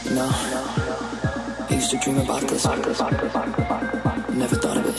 You know, I used to dream about this. Never thought of it